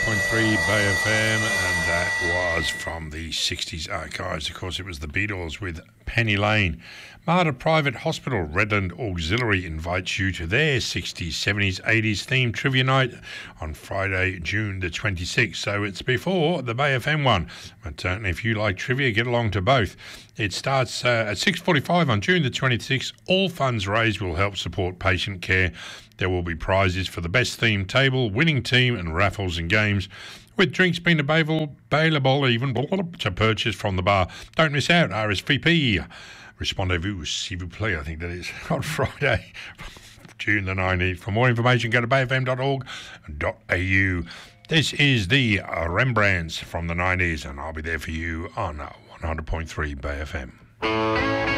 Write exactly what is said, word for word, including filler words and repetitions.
point three Bay F M, and that was from the sixties archives. Of course, it was the Beatles with Penny Lane. Mater Private Hospital Redland Auxiliary invites you to their sixties, seventies, eighties themed trivia night on Friday, June the twenty-sixth. So it's before the Bay F M one. But uh, if you like trivia, get along to both. It starts uh, at six forty-five on June the twenty-sixth. All funds raised will help support patient care. There will be prizes for the best themed table, winning team, and raffles and games, with drinks being available, available even to purchase from the bar. Don't miss out. R S V P. Respondez-vous, s'il vous plaît, I think that is, on Friday, June the nineteenth. For more information, go to bay f m dot org dot a u. This is the Rembrandts from the nineties, and I'll be there for you on one hundred point three Bay F M.